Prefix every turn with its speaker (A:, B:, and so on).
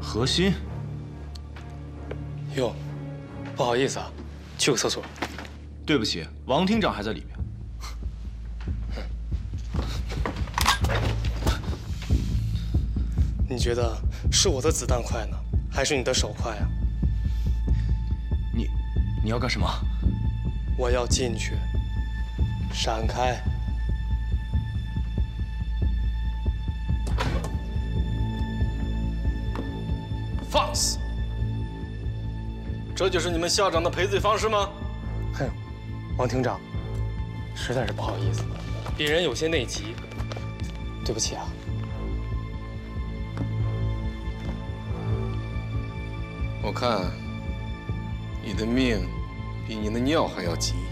A: 何心？
B: 哟，不好意思啊，去个厕所。
A: 对不起，王厅长还在里面。
B: 你觉得是我的子弹快呢，还是你的手快啊？
A: 你要干什么？
B: 我要进去，闪开。放肆！这就是你们校长的赔罪方式吗？哼，王厅长，实在是不好意思，鄙人有些内急，对不起啊。
C: 我看你的命比你的尿还要急。